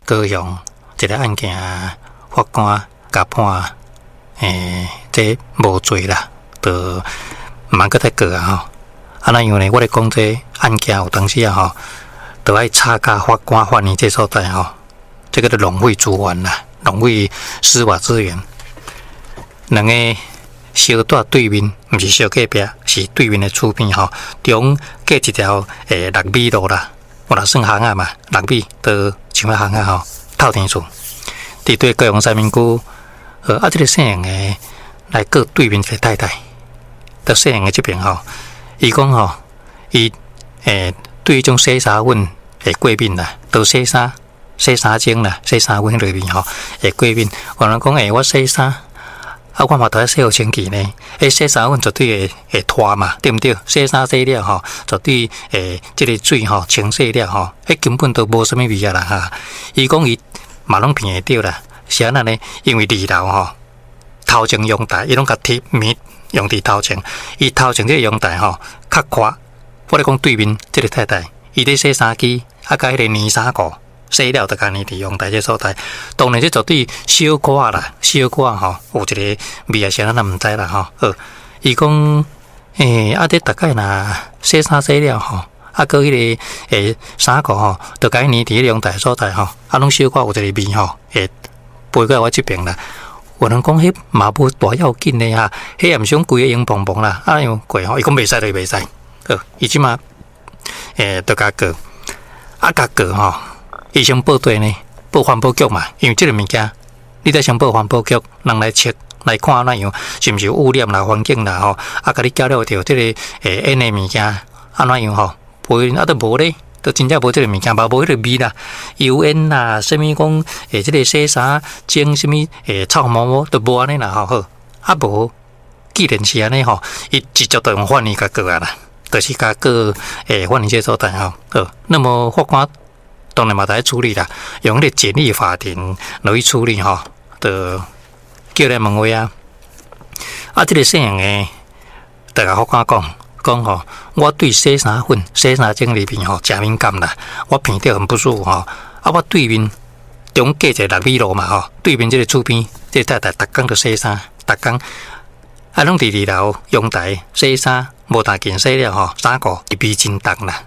高雄一个案件，法官甲判，这无罪啦，就毋通搁再告啊吼。啊，那因为呢，我咧讲这案件有当时啊吼，都爱查甲法官法院这所在吼，这个就浪费资源啦，浪费司法资源。两个小大对面，毋是小隔壁，是对面的厝边吼，中隔一条6米路啦，我若算巷仔嘛，6米都像个巷仔吼，透天厝。伫对高雄三民区，这个姓杨的来告对面一个太太，到姓杨的这边吼，伊讲吼，伊对迄种洗衫粉会过敏啦，都洗衫精啦，洗衫粉里面吼会过敏。有人讲我洗衫。我嘛都要洗好清气呢。洗衫粉绝对会脱嘛，对不对？洗衫洗了吼，绝对这个水吼清洗了吼，根本都无什么味啊啦哈。伊讲伊嘛拢骗会着啦，是安那呢？因为二楼吼头前阳台，伊拢甲贴面用伫头前，伊头前这个阳台吼较宽。我咧讲对面这个太太，伊咧洗衫机，甲迄个泥衫裤。洗了就家己伫阳台这所在，当然这绝对小可啦，小可吼，有一个味啊，啥咱毋知啦吼。伊讲这大概若洗衫洗了吼，搁迄个衫裤吼，就家己黏伫阳台所在吼，拢小可有一个味吼，会飞过我这边啦。有人讲迄嘛无大要紧的哈，迄也毋想规个硬邦邦啦，样过吼，伊讲袂使就袂使。伊即马就甲过，甲过吼。伊先报队呢，报环保局嘛，因为这个物件，你得先报环保局，人来测来看那样是毋是污染啦、环境啦吼，甲你交了着这个烟的物件，安怎样吼？都无咧，都真正无这个物件，嘛无迄个味啦，油烟啦，什么讲这个洗衫精什么臭毛毛都无安尼啦吼，好，无，既然是安尼吼，伊直接就用法院甲告啊啦，就是甲告法院这所在吼，那么法官。当然嘛，得处理啦，用迄个简易法庭来去处理吼，就叫来问话啊。这个姓杨的，就甲法官讲吼，我对洗衫粉、洗衫精里面吼真敏感啦，我闻到很不舒服吼。我对面中隔一个6米路嘛吼，对面这个厝边，这个太太逐工都洗衫，逐工拢伫2楼阳台洗衫，无大件洗了吼，衫裤一味真重啦。